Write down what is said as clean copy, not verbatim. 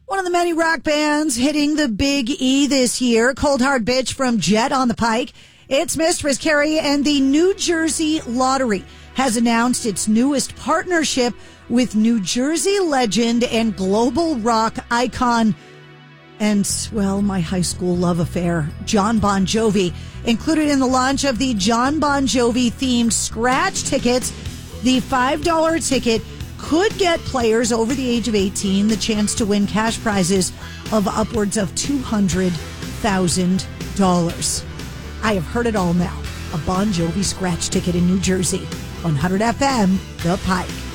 One of the many rock bands hitting the Big E this year, Cold Hard Bitch from Jet on the Pike. It's Mistress Carrie, and the New Jersey Lottery has announced its newest partnership with New Jersey legend and global rock icon and, well, my high school love affair, Jon Bon Jovi. Included in the launch of the Jon Bon Jovi themed scratch tickets, the $5 ticket could get players over the age of 18 the chance to win cash prizes of upwards of $200,000. I have heard it all now. A Bon Jovi scratch ticket in New Jersey. 100 FM, The Pike.